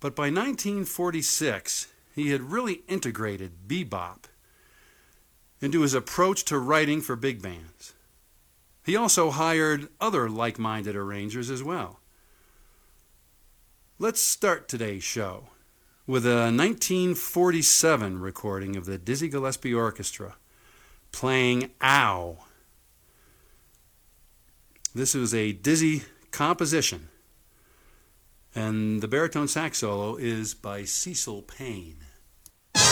But by 1946, he had really integrated bebop into his approach to writing for big bands. He also hired other like-minded arrangers as well. Let's start today's show with a 1947 recording of the Dizzy Gillespie Orchestra playing Ow. This was a Dizzy composition, and the baritone sax solo is by Cecil Payne.